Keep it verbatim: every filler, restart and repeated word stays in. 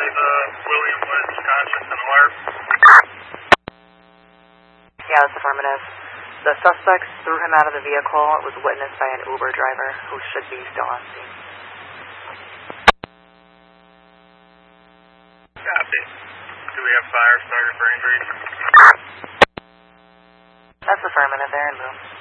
the William Lynch conscious and alert? Yeah, that's affirmative. The suspects threw him out of the vehicle. It was witnessed by an Uber driver who should be still on scene. Copy. Do we have fire started for injuries? That's affirmative. They're in boom.